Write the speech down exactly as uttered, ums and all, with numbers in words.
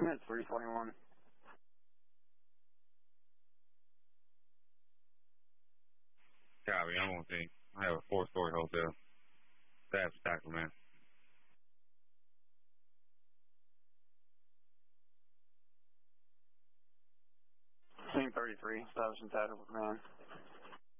That's three twenty-one. Copy, I'm on scene. I have a four-story hotel. Staff tackle, man. Scene thirty-three, establishing tackle, man.